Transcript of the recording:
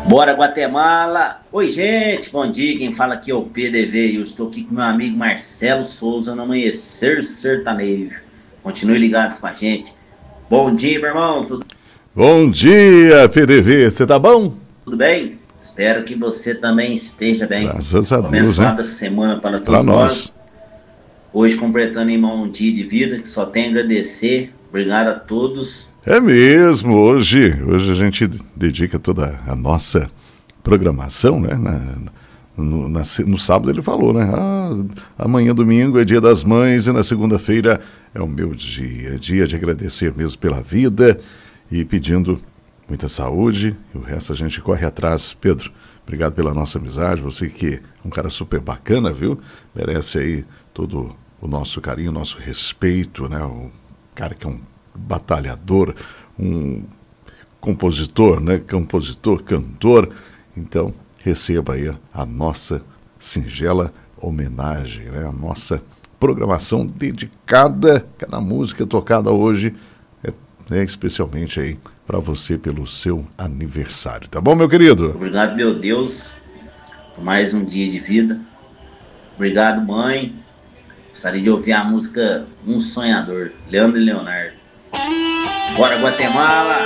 Bora, Guatemala! Oi, gente, bom dia. Quem fala aqui é o PDV e eu estou aqui com meu amigo Marcelo Souza no Amanhecer Sertanejo. Continue ligados com a gente. Bom dia, meu irmão. Bom dia, PDV. Você tá bom? Tudo bem? Espero que você também esteja bem. Graças a Deus, né? Abençoada semana para Pra todos nós. nós. Hoje, completando em mão um dia de vida, que só tem a agradecer. Obrigado a todos. É mesmo, hoje a gente dedica toda a nossa programação, né? No sábado ele falou, né? Amanhã, domingo, é dia das mães e na segunda-feira é o meu dia. Dia de agradecer mesmo pela vida e pedindo muita saúde. E o resto a gente corre atrás. Pedro, obrigado pela nossa amizade. Você que é um cara super bacana, viu? Merece aí todo o nosso carinho, o nosso respeito, né? O cara que é um batalhador, um compositor, né? Compositor, cantor. Então, receba aí a nossa singela homenagem, né? A nossa programação dedicada, cada música tocada hoje é especialmente aí para você pelo seu aniversário, tá bom, meu querido? Obrigado, meu Deus, por mais um dia de vida. Obrigado, mãe. Gostaria de ouvir a música Um Sonhador, Leandro e Leonardo. Bora, Guatemala!